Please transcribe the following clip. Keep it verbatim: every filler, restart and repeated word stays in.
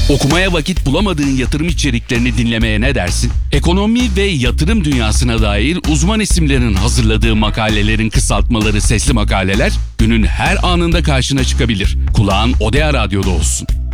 Okumaya vakit bulamadığın yatırım içeriklerini dinlemeye ne dersin? Ekonomi ve yatırım dünyasına dair uzman isimlerin hazırladığı makalelerin kısaltmaları sesli makaleler günün her anında karşına çıkabilir. Kulağın Odea Radyo'da olsun.